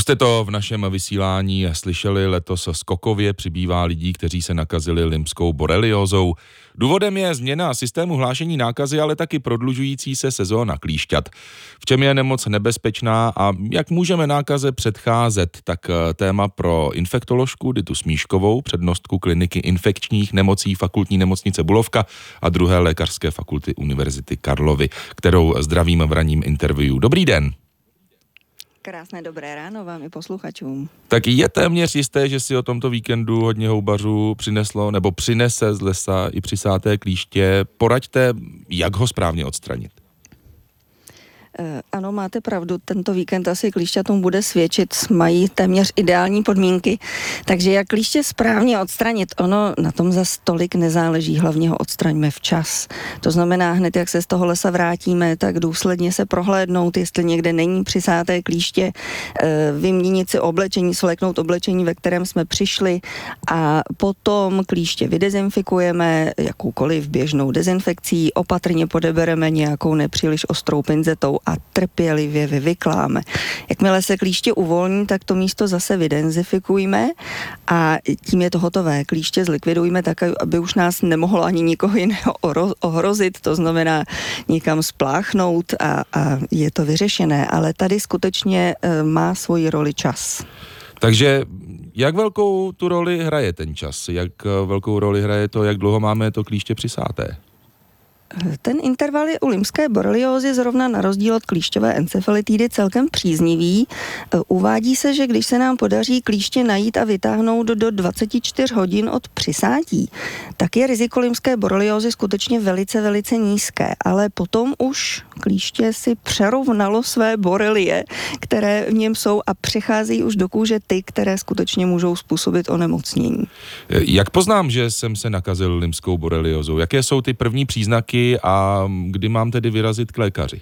jste to v našem vysílání slyšeli, letos skokově přibývá lidí, kteří se nakazili limskou boreliózou. Důvodem je změna systému hlášení nákazy, ale taky prodlužující se sezóna klíšťat. V čem je nemoc nebezpečná a jak můžeme nákaze předcházet, tak téma pro infektoložku Ditu Smíškovou, přednostku kliniky infekčních nemocí Fakultní nemocnice Bulovka a druhé lékařské fakulty Univerzity Karlovy, kterou zdravím v ranním interview. Dobrý den. Krásné dobré ráno vám i posluchačům. Tak je téměř jisté, že si o tomto víkendu hodně houbařů přineslo nebo přinese z lesa i přisáté klíště. Poraďte, jak ho správně odstranit. Ano, máte pravdu, tento víkend asi klíšťatům bude svědčit, mají téměř ideální podmínky, takže jak klíště správně odstranit, ono na tom zas tolik nezáleží, hlavně ho odstraňme včas. To znamená, hned jak se z toho lesa vrátíme, tak důsledně se prohlédnout, jestli někde není přisáté klíště, vyměnit si oblečení, svléknout oblečení, ve kterém jsme přišli a potom klíště vydezinfikujeme jakoukoliv běžnou dezinfekcí, opatrně podebereme nějakou nepříliš ostrou pinzetou a trpělivě vyvykláme. Jakmile se klíště uvolní, tak to místo zase vydezinfikujme a tím je to hotové. Klíště zlikvidujme tak, aby už nás nemohlo ani nikoho jiného ohrozit, to znamená někam spláchnout a je to vyřešené, ale tady skutečně má svoji roli čas. Takže jak velkou tu roli hraje ten čas? Jak velkou roli hraje to, jak dlouho máme to klíště přisáté? Ten interval je u limské boreliózy zrovna na rozdíl od klíšťové encefalitidy celkem příznivý. Uvádí se, že když se nám podaří klíště najít a vytáhnout do 24 hodin od přisátí, tak je riziko limské boreliózy skutečně velice, velice nízké, ale potom už klíště si přerovnalo své borelie, které v něm jsou a přecházejí už do kůže ty, které skutečně můžou způsobit onemocnění. Jak poznám, že jsem se nakazil limskou boreliózou? Jaké jsou ty první příznaky a kdy mám tedy vyrazit k lékaři?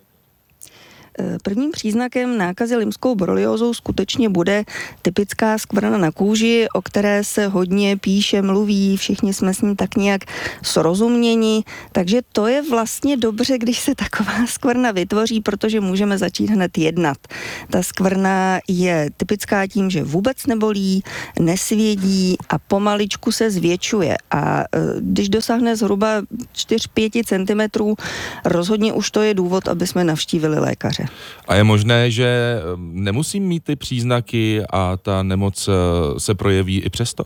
Prvním příznakem nákazy limskou boreliózou skutečně bude typická skvrna na kůži, o které se hodně píše, mluví, všichni jsme s ní tak nějak srozuměni, takže to je vlastně dobře, když se taková skvrna vytvoří, protože můžeme začít hned jednat. Ta skvrna je typická tím, že vůbec nebolí, nesvědí a pomaličku se zvětšuje a když dosáhne zhruba 4-5 cm, rozhodně už to je důvod, aby jsme navštívili lékaře. A je možné, že nemusím mít ty příznaky a ta nemoc se projeví i přesto?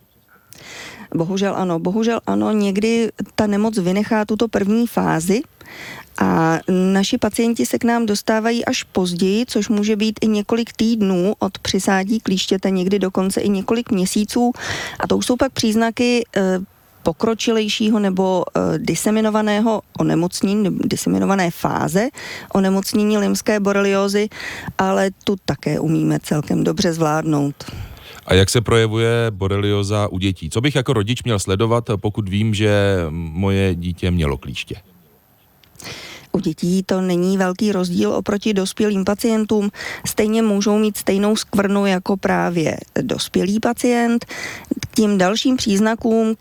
Bohužel ano, někdy ta nemoc vynechá tuto první fázi a naši pacienti se k nám dostávají až později, což může být i několik týdnů od přisátí klíštěte, někdy dokonce i několik měsíců a to už jsou pak příznaky pokročilejšího nebo diseminovaného onemocnění, diseminované fáze onemocnění limské boreliózy, ale tu také umíme celkem dobře zvládnout. A jak se projevuje borelióza u dětí? Co bych jako rodič měl sledovat, pokud vím, že moje dítě mělo klíště? U dětí to není velký rozdíl oproti dospělým pacientům. Stejně můžou mít stejnou skvrnu jako právě dospělý pacient. K tím dalším příznakům,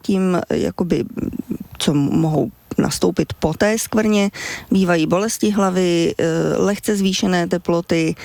co mohou nastoupit po té skvrně, bývají bolesti hlavy, lehce zvýšené teploty,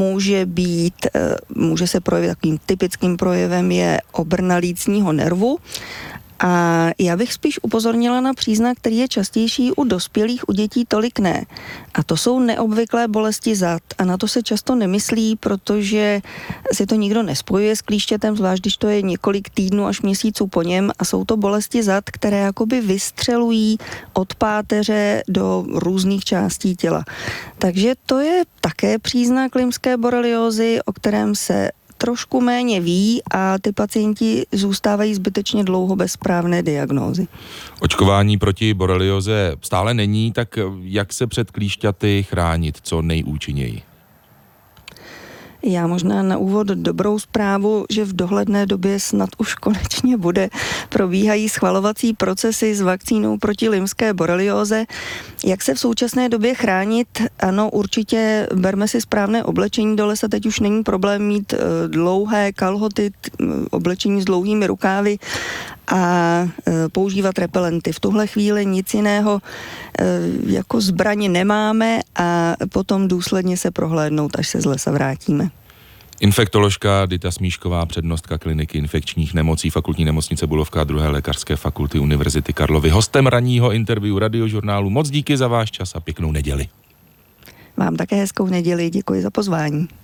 může se projevit takovým typickým projevem je obrna lícního nervu. A já bych spíš upozornila na příznak, který je častější u dospělých, u dětí tolik ne. A to jsou neobvyklé bolesti zad. A na to se často nemyslí, protože si to nikdo nespojuje s klíštětem, zvlášť když to je několik týdnů až měsíců po něm. A jsou to bolesti zad, které jakoby vystřelují od páteře do různých částí těla. Takže to je také příznak limské boreliózy, o kterém se trošku méně ví a ty pacienti zůstávají zbytečně dlouho bez správné diagnózy. Očkování proti borelioze stále není, tak jak se před klíšťaty chránit co nejúčinněji? Já možná na úvod dobrou zprávu, že v dohledné době snad už konečně probíhají schvalovací procesy s vakcínou proti limské borelióze. Jak se v současné době chránit? Ano, určitě berme si správné oblečení do lesa, teď už není problém mít dlouhé kalhoty, oblečení s dlouhými rukávy a používat repelenty. V tuhle chvíli nic jiného jako zbraně nemáme a potom důsledně se prohlédnout, až se z lesa vrátíme. Infektoložka Dita Smíšková, přednostka kliniky infekčních nemocí Fakultní nemocnice Bulovka 2. lékařské fakulty Univerzity Karlovy. Hostem ranního interview Radiožurnálu. Moc díky za váš čas a pěknou neděli. Vám také hezkou neděli, děkuji za pozvání.